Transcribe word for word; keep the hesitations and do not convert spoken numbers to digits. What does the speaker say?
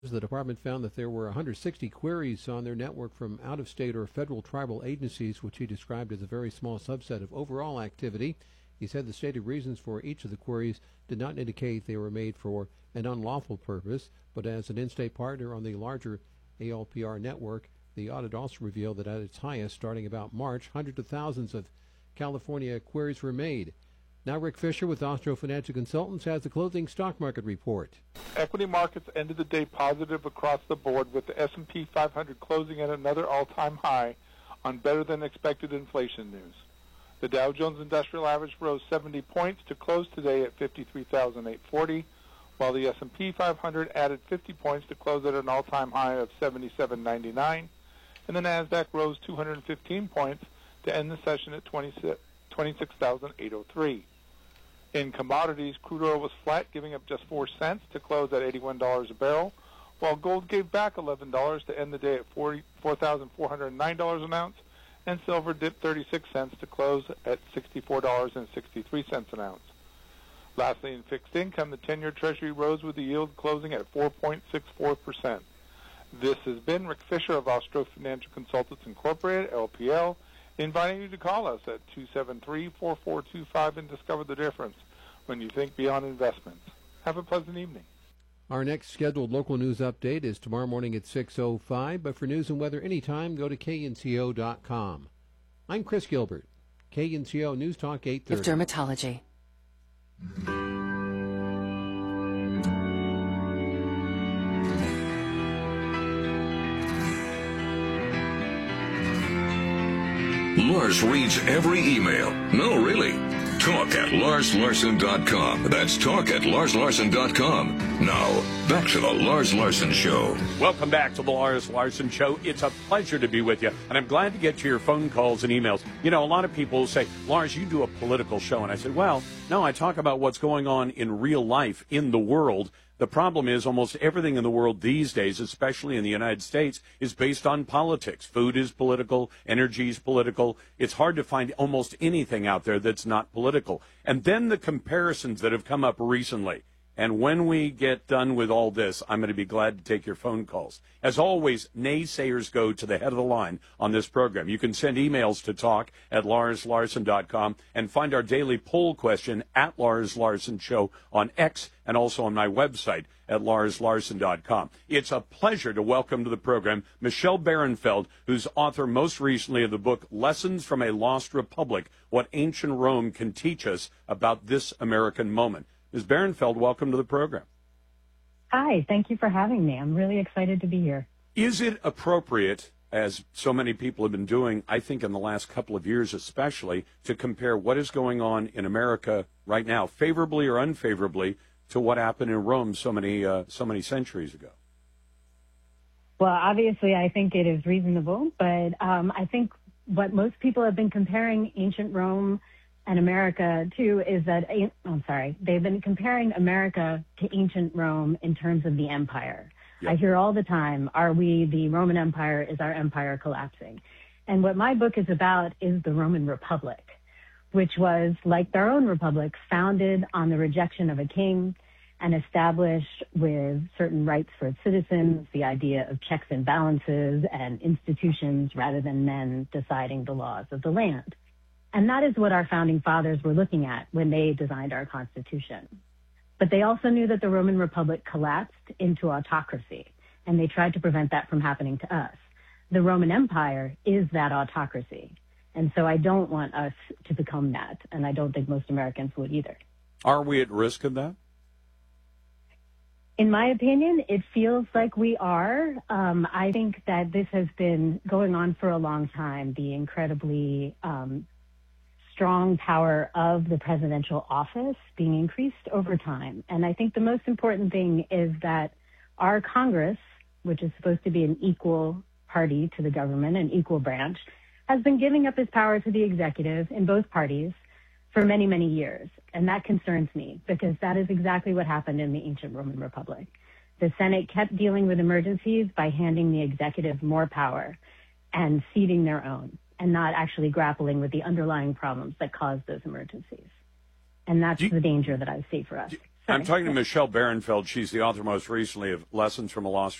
The department found that there were one hundred sixty queries on their network from out-of-state or federal tribal agencies, which he described as a very small subset of overall activity. He said the stated reasons for each of the queries did not indicate they were made for an unlawful purpose, but as an in-state partner on the larger A L P R network, the audit also revealed that at its highest, starting about March, hundreds of thousands of California queries were made. Now Rick Fisher with Austro Financial Consultants has the closing stock market report. Equity markets ended the day positive across the board, with the S and P five hundred closing at another all-time high on better-than-expected inflation news. The Dow Jones Industrial Average rose seventy points to close today at fifty-three thousand eight hundred forty, while the S and P five hundred added fifty points to close at an all-time high of seventy-seven ninety-nine, and the Nasdaq rose two hundred fifteen points to end the session at twenty-six thousand eight hundred three. In commodities, crude oil was flat, giving up just four cents to close at eighty-one dollars a barrel, while gold gave back eleven dollars to end the day at four thousand four hundred nine dollars an ounce, and silver dipped thirty-six cents to close at sixty-four dollars and sixty-three cents an ounce. Lastly, in fixed income, the ten-year Treasury rose with the yield closing at four point six four percent. This has been Rick Fisher of Austro Financial Consultants Incorporated, L P L, inviting you to call us at two seven three, four four two five and discover the difference when you think beyond investments. Have a pleasant evening. Our next scheduled local news update is tomorrow morning at six oh five, but for news and weather anytime, go to K N C O dot com. I'm Chris Gilbert, K N C O News Talk eight thirty. Of dermatology. Lars reads every email. No, really. Talk at Lars Larson dot com. That's talk at Lars Larson dot com. Now, back to the Lars Larson Show. Welcome back to the Lars Larson Show. It's a pleasure to be with you, and I'm glad to get to your phone calls and emails. You know, a lot of people say, Lars, you do a political show. And I said, well, no, I talk about what's going on in real life in the world. The problem is almost everything in the world these days, especially in the United States, is based on politics. Food is political. Energy is political. It's hard to find almost anything out there that's not political. And then the comparisons that have come up recently. And when we get done with all this, I'm going to be glad to take your phone calls. As always, naysayers go to the head of the line on this program. You can send emails to talk at Lars Larson dot com and find our daily poll question at Lars Larson Show on X and also on my website at Lars Larson dot com. It's a pleasure to welcome to the program Michelle Barenfeld, who's author most recently of the book Lessons from a Lost Republic, What Ancient Rome Can Teach Us About This American Moment. Miz Barenfeld, welcome to the program. Hi, thank you for having me. I'm really excited to be here. Is it appropriate, as so many people have been doing, I think in the last couple of years especially, to compare what is going on in America right now, favorably or unfavorably, to what happened in Rome so many uh, so many centuries ago? Well, obviously, I think it is reasonable, but um, I think what most people have been comparing ancient Rome and America to is that, I'm sorry, they've been comparing America to ancient Rome in terms of the empire. Yep. I hear all the time, are we the Roman Empire? Is our empire collapsing? And what my book is about is the Roman Republic, which was, like their own republic, founded on the rejection of a king and established with certain rights for its citizens, the idea of checks and balances and institutions rather than men deciding the laws of the land. And that is what our founding fathers were looking at when they designed our Constitution. But they also knew that the Roman Republic collapsed into autocracy, and they tried to prevent that from happening to us. The Roman Empire is that autocracy. And so I don't want us to become that, and I don't think most Americans would either. Are we at risk of that? In my opinion, it feels like we are. Um, I think that this has been going on for a long time, the incredibly um, strong power of the presidential office being increased over time. And I think the most important thing is that our Congress, which is supposed to be an equal party to the government, an equal branch, has been giving up its power to the executive in both parties for many, many years. And that concerns me because that is exactly what happened in the ancient Roman Republic. The Senate kept dealing with emergencies by handing the executive more power and ceding their own, and not actually grappling with the underlying problems that caused those emergencies. And that's you, the danger that I see for us. I'm talking to Michelle Barenfeld. She's the author most recently of Lessons from a Lost